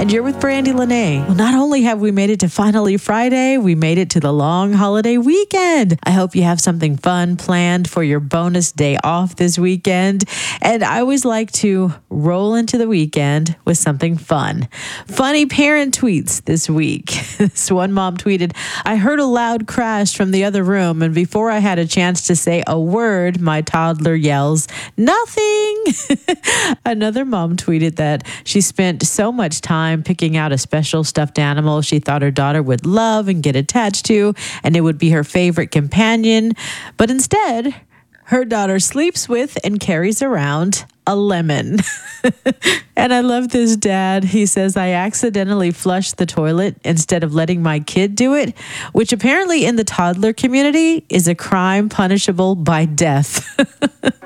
and you're with Brandy Lene. Well, not only have we made it to finally Friday, we made it to the long holiday weekend. I hope you have something fun planned for your bonus day off this weekend. And I always like to roll into the weekend with something fun. Funny parent tweets this week. This one mom tweeted, "I heard a loud crash from the other room, and before I had a chance to say a word, my toddler yells, 'Nothing!'" Another mom tweeted that she spent so much time picking out a special stuffed animal she thought her daughter would love and get attached to, and it would be her favorite companion. But instead, her daughter sleeps with and carries around a lemon. And I love this dad. He says, "I accidentally flushed the toilet instead of letting my kid do it," which apparently in the toddler community is a crime punishable by death.